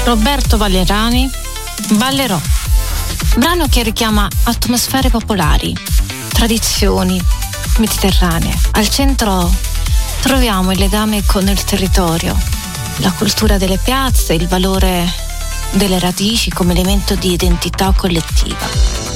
Roberto Valerani, Ballerò. Brano che richiama atmosfere popolari, tradizioni mediterranee. Al centro troviamo il legame con il territorio, la cultura delle piazze, il valore delle radici come elemento di identità collettiva.